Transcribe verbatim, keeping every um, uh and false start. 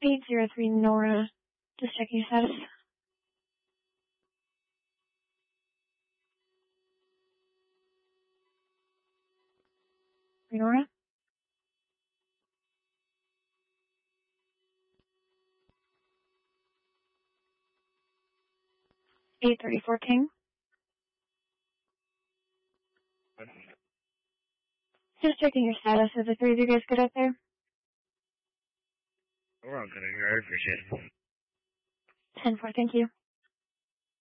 eight zero three Nora. Just checking your status. Nora? eight thirty-four King. Just checking your status. Are the three of you guys good out there? We're all good here. I appreciate it. ten four, thank you.